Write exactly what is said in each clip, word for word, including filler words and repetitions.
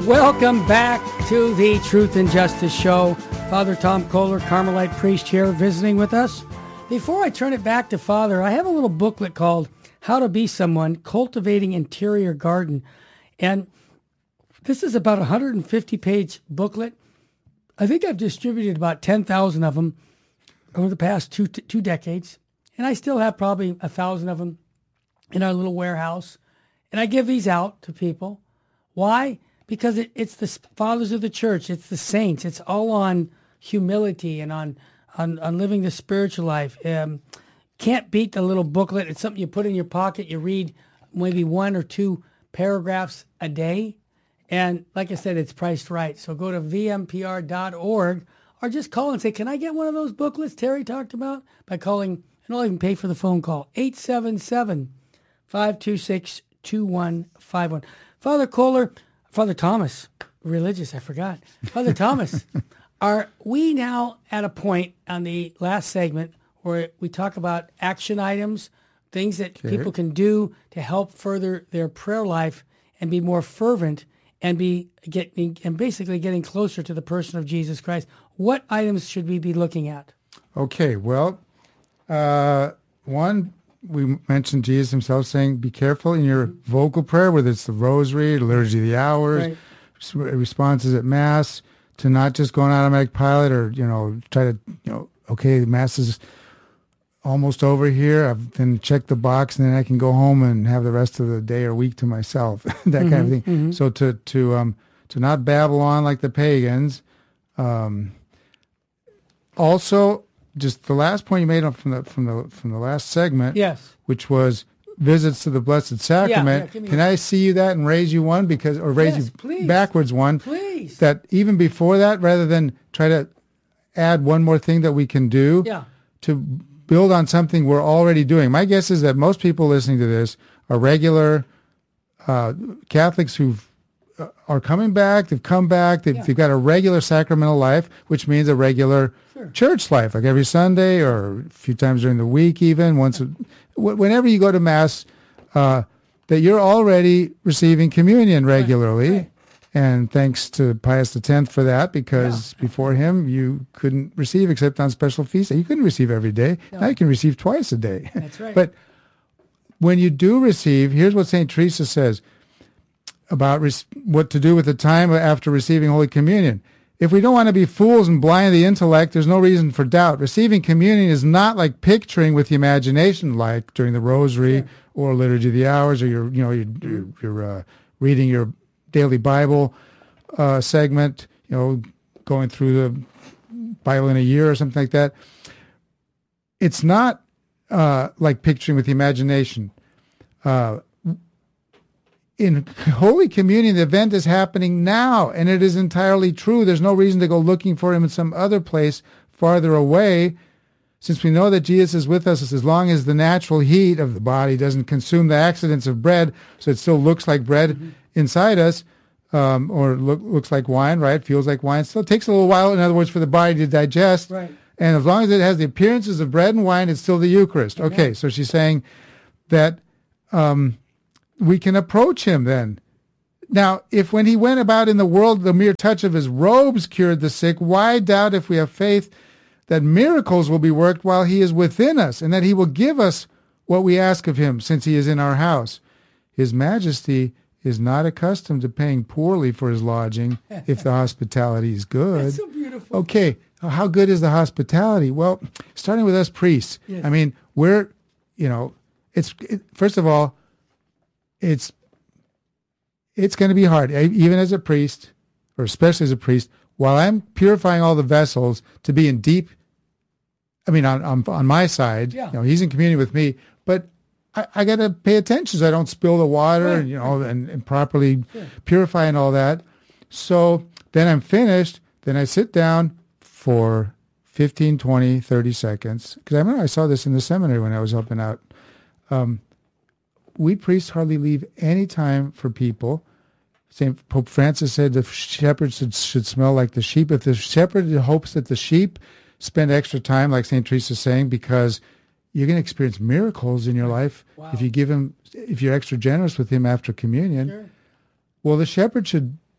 Welcome back to the Truth and Justice Show. Father Tom Kohler, Carmelite priest here, visiting with us. Before I turn it back to Father, I have a little booklet called How to Be Someone, Cultivating Interior Garden. And this is about a one hundred fifty page booklet. I think I've distributed about ten thousand of them over the past two two decades. And I still have probably a thousand of them in our little warehouse. And I give these out to people. Why? Because it, it's the fathers of the church. It's the saints. It's all on humility and on, on, on living the spiritual life. Um, can't beat the little booklet. It's something you put in your pocket. You read maybe one or two paragraphs a day. And like I said, it's priced right. So go to v m p r dot org or just call and say, can I get one of those booklets Terry talked about? By calling, and I'll even pay for the phone call, eight seven seven, five two six, two one five one. Father Kohler, Father Thomas, religious, I forgot. Father Thomas, are we now at a point on the last segment where we talk about action items, things that Okay. people can do to help further their prayer life and be more fervent and be getting and basically getting closer to the person of Jesus Christ? What items should we be looking at? Okay, well, uh, one, we mentioned Jesus himself saying, be careful in your vocal prayer, whether it's the rosary, the liturgy of the hours, Right. s- responses at Mass, to not just go on automatic pilot or, you know, try to, you know, okay, the Mass is almost over here. I've then check the box and then I can go home and have the rest of the day or week to myself, that kind of thing. mhm. So to, to, um, to not babble on like the pagans. Um, also, just the last point you made up from the from the from the last segment, Yes. which was visits to the Blessed Sacrament. yeah, give me Can a- I see you that and raise you one because, or raise Yes, you please. backwards one? Please. That even before that, rather than try to add one more thing that we can do Yeah. to build on something we're already doing. My guess is that most people listening to this are regular uh, Catholics who are coming back. They've come back. They've, Yeah. they've got a regular sacramental life, which means a regular Sure. church life, like every Sunday or a few times during the week, even once, a, wh- whenever you go to Mass, uh, that you're already receiving communion regularly. right. And thanks to Pius the Tenth for that, because before him, you couldn't receive except on special feasts. You couldn't receive every day. No. Now you can receive twice a day. That's right. But when you do receive, here's what Saint Teresa says about res- what to do with the time after receiving Holy Communion. If we don't want to be fools and blind the intellect, there's no reason for doubt. Receiving communion is not like picturing with the imagination, like during the Rosary or Liturgy of the Hours, or your, you know, your, your, your uh, reading your daily Bible uh, segment, you know, going through the Bible in a year or something like that. It's not uh, like picturing with the imagination. Uh, in Holy Communion, the event is happening now, and it is entirely true. There's no reason to go looking for him in some other place farther away, since we know that Jesus is with us as long as the natural heat of the body doesn't consume the accidents of bread, so it still looks like bread mm-hmm. inside us, um, or look, looks like wine, right? Feels like wine. Still takes a little while, in other words, for the body to digest. Right. And as long as it has the appearances of bread and wine, it's still the Eucharist. Amen. Okay, so she's saying that um, we can approach him then. Now, if when he went about in the world, the mere touch of his robes cured the sick, why doubt if we have faith that miracles will be worked while he is within us, and that he will give us what we ask of him, since he is in our house? His Majesty is not accustomed to paying poorly for his lodging if the hospitality is good. That's so beautiful. Okay, how good is the hospitality? Well, starting with us priests. Yes. I mean, we're, you know, it's, it, first of all, it's, it's going to be hard, even as a priest, or especially as a priest, while I'm purifying all the vessels to be in deep, I mean, on on, on my side, Yeah. you know, he's in communion with me, but I, I got to pay attention so I don't spill the water, Right. and, you know, and, and properly Sure. purify and all that. So then I'm finished. Then I sit down for fifteen, twenty, thirty seconds. Because I remember I saw this in the seminary when I was helping out. Um, we priests hardly leave any time for people. Saint Pope Francis said the shepherd should, should smell like the sheep. If the shepherd hopes that the sheep spend extra time, like Saint Teresa is saying, because you're going to experience miracles in your life if you give him, if you're extra generous with him after communion. Sure. Well, the shepherd should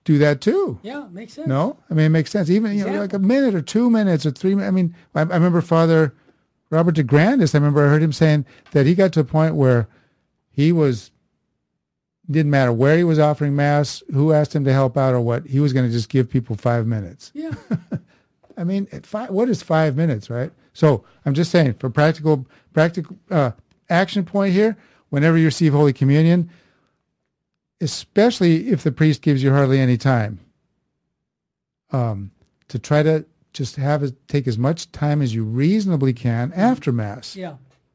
do that too. Yeah, makes sense. No? I mean, it makes sense. Even, you know, like a minute or two minutes or three minutes. I mean, I, I remember Father Robert DeGrandis, I remember I heard him saying that he got to a point where he was, didn't matter where he was offering Mass, who asked him to help out or what, he was going to just give people five minutes. Yeah. I mean, at five, what is five minutes, right? So I'm just saying, for practical, practical uh, action point here, whenever you receive Holy Communion, especially if the priest gives you hardly any time, um, to try to just have it take as much time as you reasonably can after Mass. Yeah.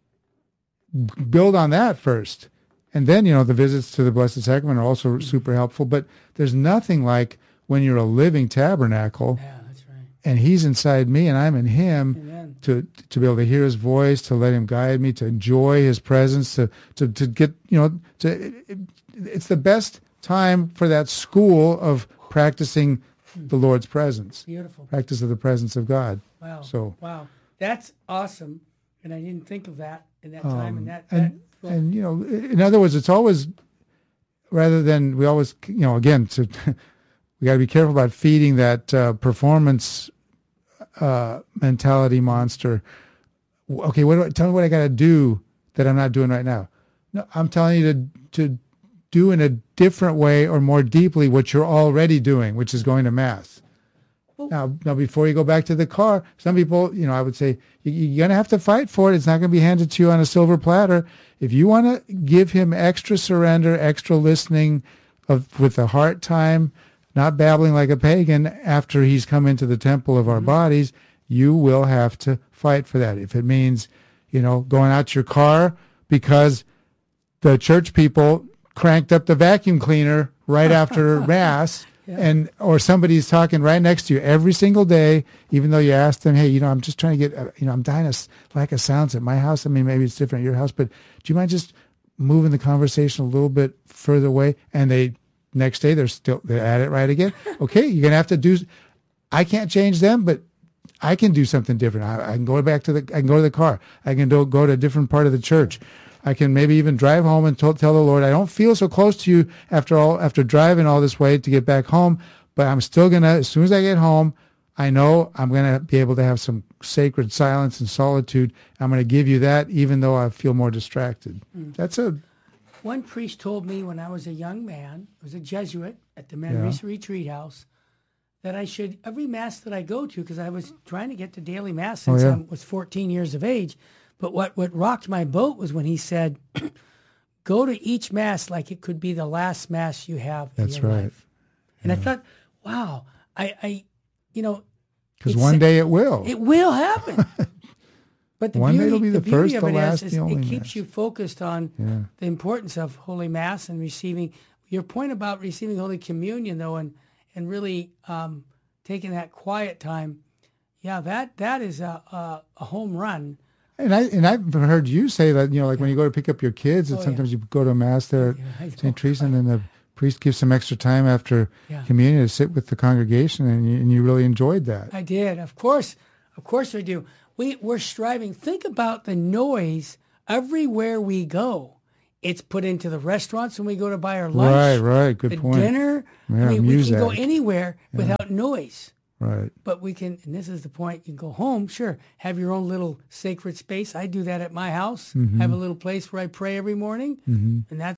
Build on that first. And then, you know, the visits to the Blessed Sacrament are also super helpful. But there's nothing like when you're a living tabernacle, Yeah, that's right. and he's inside me and I'm in him, Amen. to to be able to hear his voice, to let him guide me, to enjoy his presence, to to, to get, you know, to it, it's the best time for that school of practicing the Lord's presence. Beautiful. Practice of the presence of God. Wow. So wow. That's awesome. And I didn't think of that in that time. Um, and that, and, that well, and you know, in other words, it's always, rather than, we always, you know, again, to, we got to be careful about feeding that uh, performance uh, mentality monster. Okay, what do I, tell me what I got to do that I'm not doing right now. No, I'm telling you to to do in a different way or more deeply what you're already doing, which is going to Mass. Well, Now, now, before you go back to the car, some people, you know, I would say, you, you're going to have to fight for it. It's not going to be handed to you on a silver platter. If you want to give him extra surrender, extra listening of with the heart time, not babbling like a pagan after he's come into the temple of our Mm-hmm. bodies, you will have to fight for that. If it means, you know, going out to your car because the church people cranked up the vacuum cleaner right after Mass, Yeah. and or somebody's talking right next to you every single day, even though you asked them, hey, you know, I'm just trying to get, uh, you know, I'm dying of lack of sounds at my house. I mean, maybe it's different at your house, but do you mind just moving the conversation a little bit further away? And they, next day, they're still, they're at it right again. Okay, you're going to have to do, I can't change them, but I can do something different. I, I can go back to the, I can go to the car. I can do, go to a different part of the church. I can maybe even drive home and tell, tell the Lord, I don't feel so close to you after all, after driving all this way to get back home, but I'm still going to, as soon as I get home, I know I'm going to be able to have some sacred silence and solitude. I'm going to give you that even though I feel more distracted. Mm. That's a... One priest told me when I was a young man, I was a Jesuit at the Manresa yeah. Retreat House, that I should, every Mass that I go to, because I was trying to get to daily Mass since oh, yeah. I was fourteen years of age, but what, what rocked my boat was when he said, go to each Mass like it could be the last Mass you have in That's your right. life. And yeah. I thought, wow, I, I you know. Because one day it will. It will happen. But the one beauty, day it'll be the, the first, beauty the of it last, is, the is only it keeps Mass. you focused on yeah. the importance of Holy Mass and receiving. Your point about receiving Holy Communion, though, and, and really um, taking that quiet time, yeah, that that is a, a, a home run. And I and I've heard you say that, you know, like yeah. when you go to pick up your kids, that oh, sometimes yeah. you go to a Mass there yeah, at Saint Teresa, and then the priest gives some extra time after yeah. communion to sit with the congregation, and you, and you really enjoyed that. I did, of course, of course I do. We we're striving. Think about the noise everywhere we go. It's put into the restaurants when we go to buy our lunch. Right, right, good the point. Dinner. Yeah, I mean, music. we can go anywhere yeah. without noise. Right. But we can, and this is the point, you can go home, sure, have your own little sacred space. I do that at my house. Mm-hmm. Have a little place where I pray every morning, mm-hmm. and that's,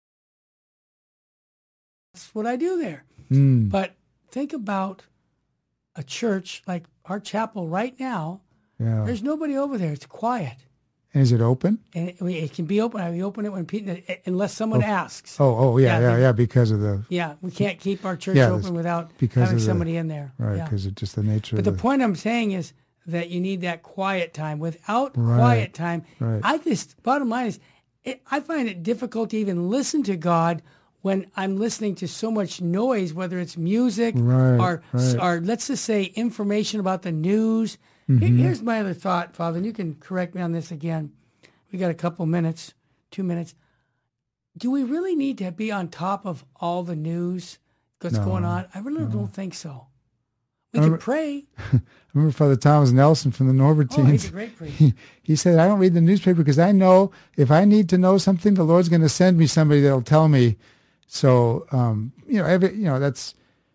that's what I do there. Mm. But think about a church like our chapel right now. Yeah. There's nobody over there. It's quiet. And is it open? And it, it can be open. I open it when people, unless someone oh. asks. Oh, oh, yeah, yeah, yeah, they, yeah, because of the... Yeah, we can't keep our church yeah, open without because having of the, somebody in there. Right, because yeah. of just the nature but of the the... point I'm saying is that you need that quiet time. Without right, quiet time, right. I just, bottom line is, it, I find it difficult to even listen to God when I'm listening to so much noise, whether it's music right, or, right. or let's just say information about the news. Mm-hmm. Here's my other thought, Father, and you can correct me on this again. We got a couple minutes, two minutes. Do we really need to be on top of all the news that's no, going on? I really no. don't think so. We remember, can pray. I remember Father Thomas Nelson from the Norbertines. Oh, he's a great priest. He, he said, I don't read the newspaper because I know if I need to know something, the Lord's going to send me somebody that'll tell me. So, um, you know, every, you know, that's,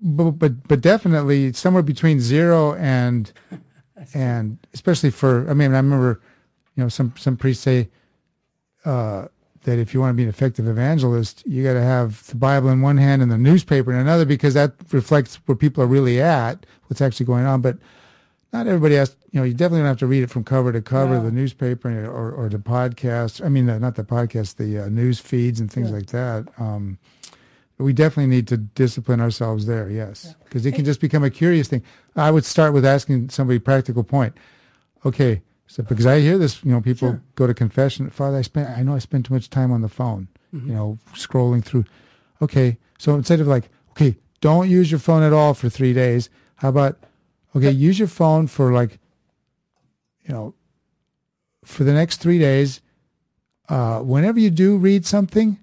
but, but but definitely somewhere between zero and and especially for I mean I remember you know some some priests say uh, that if you want to be an effective evangelist you got to have the Bible in one hand and the newspaper in another, because that reflects where people are really at, what's actually going on. But not everybody has, you know, you definitely don't have to read it from cover to cover, no. the newspaper or, or the podcast. I mean, the, not the podcast, the uh, news feeds and things yeah. like that. Um, but we definitely need to discipline ourselves there, yes, because yeah. it can just become a curious thing. I would start with asking somebody a practical point. Okay, so because I hear this, you know, people sure. go to confession. Father, I spent, I know I spent too much time on the phone, mm-hmm. you know, scrolling through. Okay, so instead of like, okay, don't use your phone at all for three days, how about, okay, use your phone for like, you know, for the next three days, uh, whenever you do read something,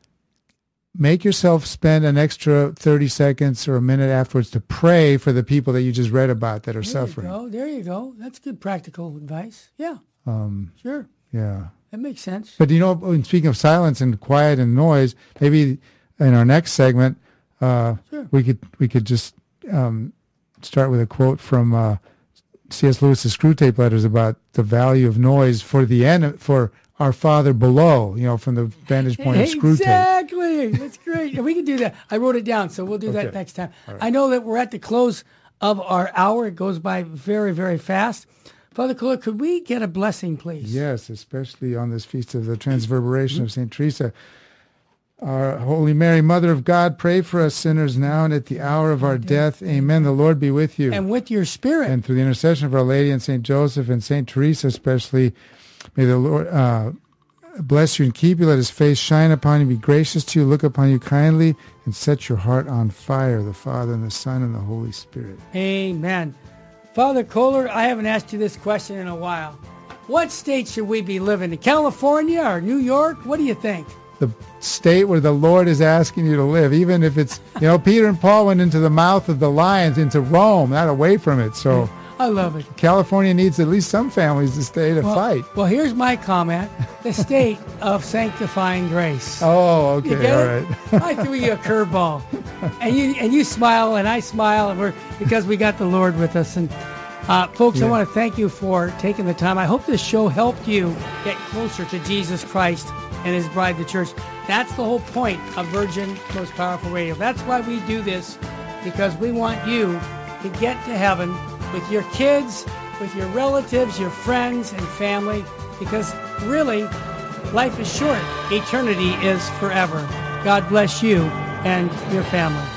make yourself spend an extra thirty seconds or a minute afterwards to pray for the people that you just read about that are there suffering. You go. There you go. That's good practical advice. Yeah. Um, sure. Yeah. That makes sense. But, you know, speaking of silence and quiet and noise, maybe in our next segment, uh, sure. we could we could just... Um, start with a quote from uh, C S Lewis's Screwtape Letters about the value of noise for the en- for our Father below, you know, from the vantage point of Screwtape. Exactly. That's great. And we can do that. I wrote it down, so we'll do okay. that next time. Right. I know that we're at the close of our hour. It goes by very, very fast. Father Kohler, could we get a blessing, please? Yes, especially on this feast of the Transverberation mm-hmm. of Saint Teresa. Our Holy Mary, Mother of God, pray for us sinners now and at the hour of our death. Amen. The Lord be with you. And with your spirit. And through the intercession of Our Lady and Saint Joseph and Saint Teresa especially, may the Lord uh, bless you and keep you. Let his face shine upon you, be gracious to you, look upon you kindly, and set your heart on fire, the Father and the Son and the Holy Spirit. Amen. Father Kohler, I haven't asked you this question in a while. What state should we be living in? California or New York? What do you think? The state where the Lord is asking you to live, even if it's, you know, Peter and Paul went into the mouth of the lions, into Rome, not away from it. So I love it. California needs at least some families to stay to well, fight. Well, here's my comment. The state of sanctifying grace. Oh, okay. All right. I threw you a curveball. And you and you smile and I smile, and we're because we got the Lord with us. And uh, folks, yeah. I want to thank you for taking the time. I hope this show helped you get closer to Jesus Christ and his bride, the church. That's the whole point of Virgin Most Powerful Radio. That's why we do this, because we want you to get to heaven with your kids, with your relatives, your friends and family, because really, life is short. Eternity is forever. God bless you and your family.